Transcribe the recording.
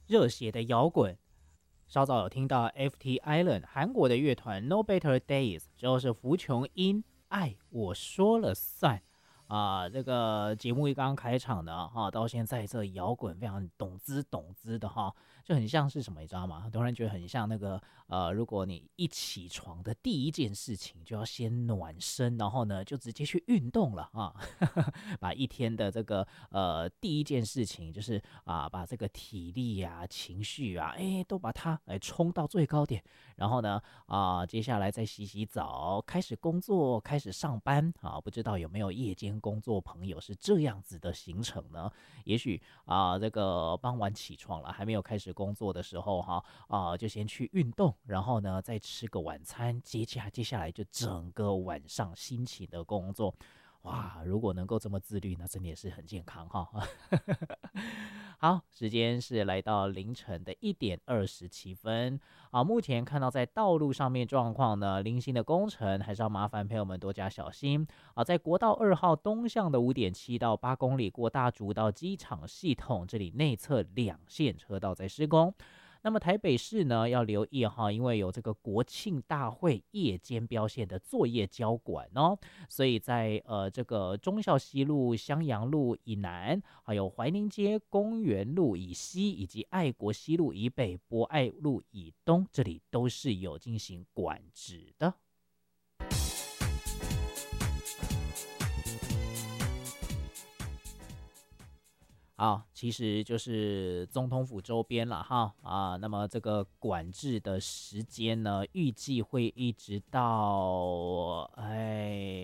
热血的摇滚。稍早有听到 FT Island 韩国的乐团 No Better Days， 之后是福琼因爱我说了算。这个节目一刚开场的哈，到现在这摇滚非常懂滋懂滋的哈，就很像是什么，你知道吗？突然觉得很像那个如果你一起床的第一件事情就要先暖身，然后呢就直接去运动了啊，把一天的这个第一件事情就是把这个体力啊、情绪啊，都把它冲到最高点，然后呢接下来再洗洗澡，开始工作，开始上班啊。不知道有没有夜间工作朋友是这样子的行程呢？也许这个傍晚起床了，还没有开始工作的时候就先去运动，然后呢再吃个晚餐，接下来就整个晚上辛勤的工作。哇，如果能够这么自律，那真的也是很健康哈。好，时间是来到凌晨的1:27目前看到在道路上面状况呢，零星的工程还是要麻烦朋友们多加小心在国道2号东向的5.7到8公里过大竹到机场系统，这里内侧2线车道在施工。那么台北市呢要留意哈，因为有这个国庆大会夜间标线的作业交管哦，所以在这个忠孝西路、襄阳路以南，还有怀宁街、公园路以西，以及爱国西路以北、博爱路以东，这里都是有进行管制的。好，其实就是总统府周边了哈那么这个管制的时间呢，预计会一直到